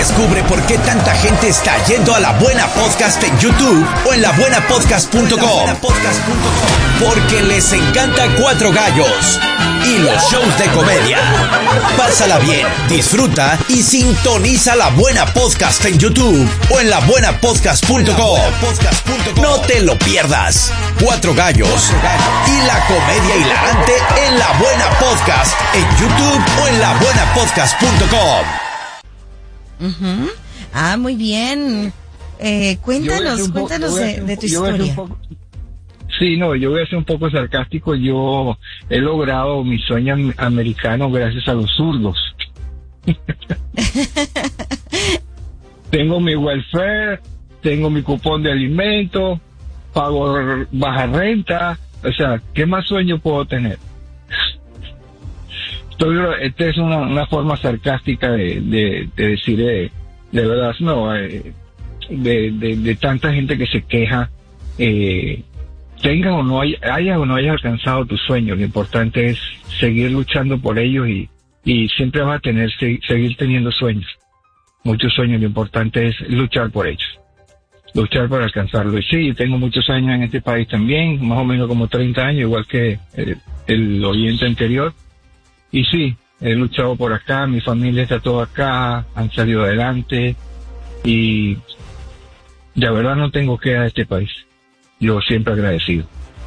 Descubre por qué tanta gente está yendo a La Buena Podcast en YouTube o en labuenapodcast.com. Porque les encanta Cuatro Gallos y los shows de comedia. Pásala bien, disfruta y sintoniza La Buena Podcast en YouTube o en labuenapodcast.com. No te lo pierdas. Cuatro Gallos y la comedia hilarante en La Buena Podcast en YouTube o en labuenapodcast.com. Ah, muy bien. Cuéntanos de tu historia. Sí, no, yo voy a ser un poco sarcástico. Yo he logrado mi sueño americano gracias a los zurdos. Tengo mi welfare, tengo mi cupón de alimento, pago baja renta. O sea, ¿qué más sueño puedo tener? Esta es una forma sarcástica de decir, de verdad, no, de tanta gente que se queja, tenga o no haya o no hayas alcanzado tus sueños. Lo importante es seguir luchando por ellos y siempre vas a seguir teniendo sueños, muchos sueños. Lo importante es luchar por ellos, luchar para alcanzarlo. Y sí, tengo muchos años en este país también, más o menos como 30 años, igual que el oyente anterior. Y sí, he luchado por acá, mi familia está todo acá, han salido adelante y de verdad no tengo queja de este país. Yo siempre agradecido.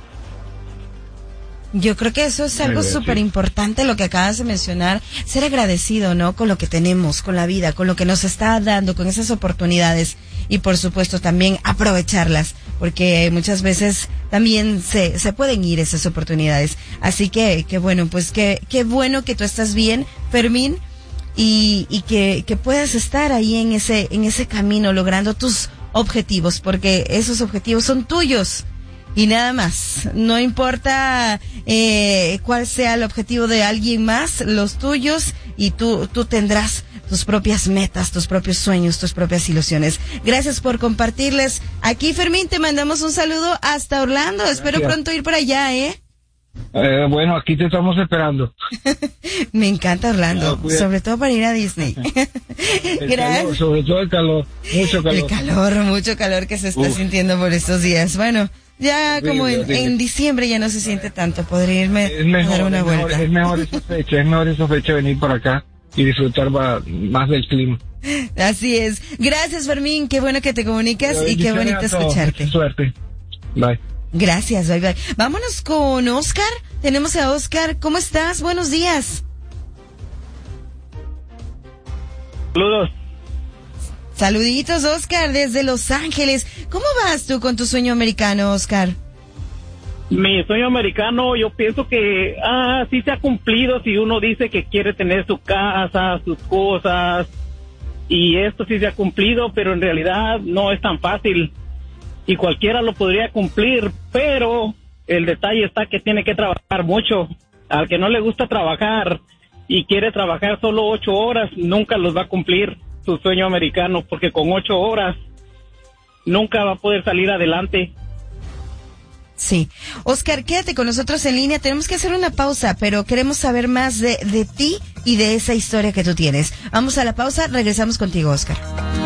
Yo creo que eso es algo súper importante lo que acabas de mencionar, ser agradecido, ¿no? Con lo que tenemos, con la vida, con lo que nos está dando, con esas oportunidades y por supuesto también aprovecharlas, porque muchas veces también se pueden ir esas oportunidades. Así que bueno, pues qué bueno que tú estás bien, Fermín, y que puedas estar ahí en ese camino logrando tus objetivos, porque esos objetivos son tuyos. Y nada más, no importa cuál sea el objetivo de alguien más, los tuyos, y tú tendrás tus propias metas, tus propios sueños, tus propias ilusiones. Gracias por compartirles. Aquí, Fermín, te mandamos un saludo hasta Orlando. Gracias. Espero pronto ir por allá, Bueno, aquí te estamos esperando. Me encanta Orlando, sobre todo para ir a Disney. Calor, sobre todo el calor, mucho calor. El calor, mucho calor que se está sintiendo por estos días. Bueno, ya como en diciembre ya no se siente tanto, podría irme a dar una vuelta. Es mejor esa fecha venir por acá y disfrutar más del clima. Así es. Gracias, Fermín, qué bueno que te comunicas y qué bonito escucharte. Suerte. Bye. Gracias, bye. Vámonos con Oscar. Tenemos a Oscar. ¿Cómo estás? Buenos días. Saludos. Saluditos, Oscar, desde Los Ángeles. ¿Cómo vas tú con tu sueño americano, Oscar? Mi sueño americano, yo pienso que sí se ha cumplido si uno dice que quiere tener su casa, sus cosas, y esto sí se ha cumplido, pero en realidad no es tan fácil y cualquiera lo podría cumplir, pero el detalle está que tiene que trabajar mucho. Al que no le gusta trabajar y quiere trabajar solo 8 horas, nunca los va a cumplir su sueño americano, porque con 8 horas nunca va a poder salir adelante. Sí. Oscar, quédate con nosotros en línea. Tenemos que hacer una pausa, pero queremos saber más de ti y de esa historia que tú tienes. Vamos a la pausa, regresamos contigo, Oscar.